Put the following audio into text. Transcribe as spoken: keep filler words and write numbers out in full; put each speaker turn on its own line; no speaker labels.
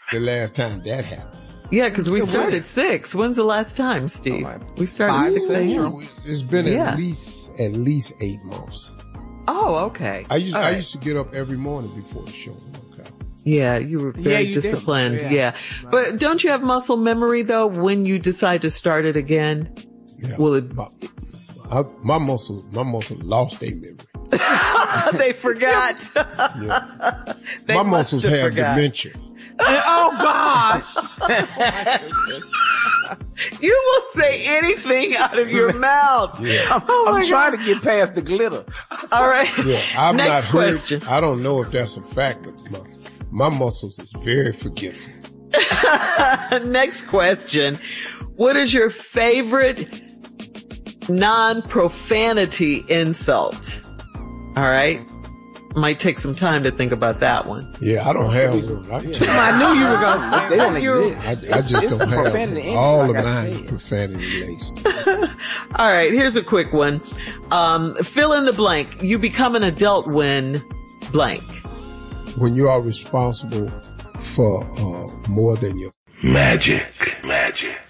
the last time that happened.
Yeah, because we started at six. When's the last time, Steve? Oh, we started at six a.m.
It's been
yeah.
at least at least eight months.
Oh, okay.
I used
All
I
right.
used to get up every morning before the show. Okay.
Yeah, you were very
yeah, you
disciplined.
Yeah.
yeah.
Right.
But don't you have muscle memory though when you decide to start it again?
Yeah.
Will it
my, I, my muscle my muscle lost their memory.
They forgot.
Yeah.
They
my
must
muscles
have
have
forgot.
dementia.
Oh gosh.
You will say anything out of your mouth.
Yeah.
Oh
I'm
my
trying
God.
to get past the glitter.
All right.
Yeah, I've
Next
not heard.
question.
I don't know if that's a fact, but my, my muscles is very forgetful.
Next question. What is your favorite non-profanity insult? All right. Might take some time to think about that one.
Yeah, I don't have one. I, can't-
I knew you were going to say
They don't
You're-
exist.
I, I just
It's
don't have
profanity
one.
in it,
All
like
of
I
mine
said.
is profanity laced.
All right. Here's a quick one. Um, fill in the blank. You become an adult when blank.
When you are responsible for uh, more than your
Magic, magic.